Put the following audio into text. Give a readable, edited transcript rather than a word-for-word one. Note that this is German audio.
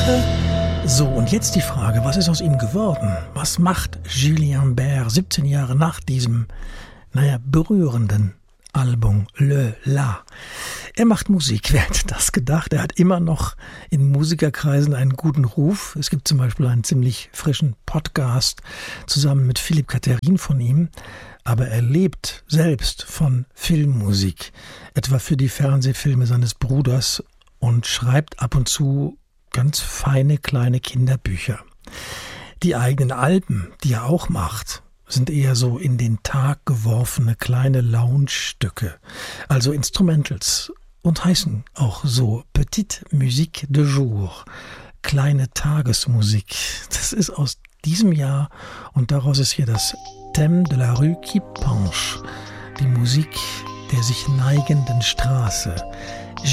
So, und jetzt die Frage, was ist aus ihm geworden? Was macht Julien Bert 17 Jahre nach diesem, berührenden Album Le La? Er macht Musik, wer hätte das gedacht? Er hat immer noch in Musikerkreisen einen guten Ruf. Es gibt zum Beispiel einen ziemlich frischen Podcast zusammen mit Philipp Katterin von ihm. Aber er lebt selbst von Filmmusik, etwa für die Fernsehfilme seines Bruders, und schreibt ab und zu ganz feine kleine Kinderbücher. Die eigenen Alben, die er auch macht, sind eher so in den Tag geworfene kleine Lounge-Stücke, also Instrumentals, und heißen auch so Petite Musique de Jour, kleine Tagesmusik. Das ist aus diesem Jahr und daraus ist hier das Thème de la rue qui penche, die Musik der sich neigenden Straße.